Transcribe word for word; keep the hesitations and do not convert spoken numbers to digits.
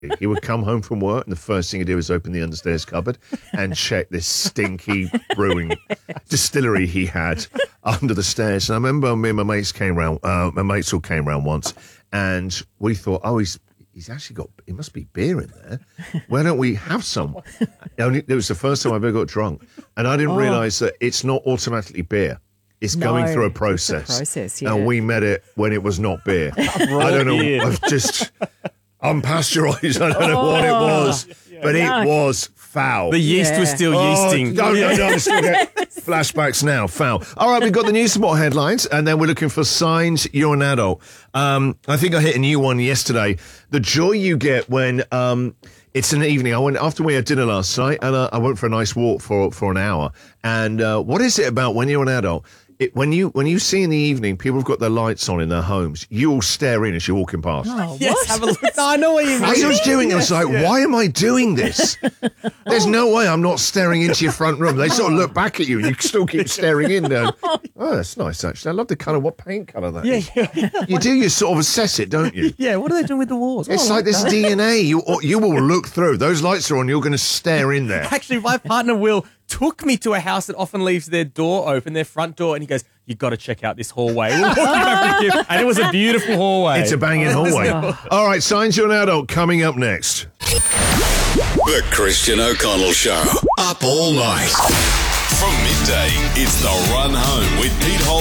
He would come home from work, and the first thing he'd do is open the understairs cupboard and check this stinky brewing distillery he had under the stairs. And I remember me and my mates came round, uh, my mates all came round once, and we thought, oh, he's he's actually got, it must be beer in there. Why don't we have some? Only, it was the first time I ever got drunk. And I didn't oh. realise that it's not automatically beer. It's no, going through a process. It's a process, yeah. And we met it when it was not beer. I don't know. Beer. I've just unpasteurised. I don't know what it was, but it was foul. The yeast Yeah. was still Oh, yeasting. no, no, no. I still get flashbacks now. Foul. All right, we've got the news spot headlines, and then we're looking for signs you're an adult. Um, I think I hit a new one yesterday. The joy you get when um, it's an evening. I went after we had dinner last night, and uh, I went for a nice walk for for an hour. And uh, what is it about when you're an adult? It, when you when you see in the evening people have got their lights on in their homes, you all stare in as you're walking past. Oh, Yes, what? have a look. No, I know what you mean. As I was doing it, I was like, why am I doing this? There's no way I'm not staring into your front room. They sort of look back at you and you still keep staring in there. Oh, that's nice, actually. I love the colour. What paint colour that Yeah, is. yeah. You do, you sort of assess it, don't you? Yeah, what are they doing with the walls? It's Oh, I like this that. D N A. You you will look through. Those lights are on. You're going to stare in there. Actually, my partner Will took me to a house that often leaves their door open, their front door, and he goes, "You got to check out this hallway." We're walking back with you, and it was a beautiful hallway. It's a banging hallway. All right, signs you're an adult coming up next. The Christian O'Connell Show. Up all night. From midday, it's The Run Home with Pete Hall.